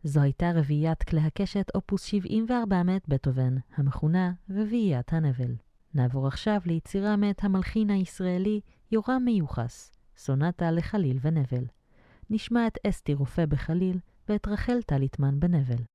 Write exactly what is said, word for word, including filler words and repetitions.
זו הייתה רביעיית כלי הקשת אופוס שבעים וארבע מאת בטהובן, המכונה רביעיית הנבל. נעבור עכשיו ליצירה מאת המלחין הישראלי יורם מיוחס, סונטה לחליל ונבל. נשמע את אסתי רופא בחליל ואת רחל טליטמן בנבל.